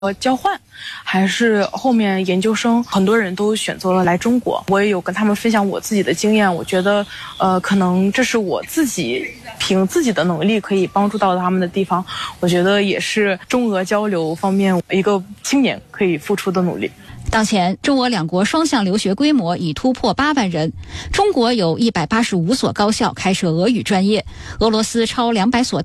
交换，还是后面研究生，很多人都选择了来中国。我也有跟他们分享我自己的经验，我觉得，可能这是我自己凭自己的能力可以帮助到他们的地方。我觉得也是中俄交流方面一个青年可以付出的努力。 当前，中俄两国双向留学规模已突破8万人。中国有185所高校开设俄语专业，俄罗斯超200所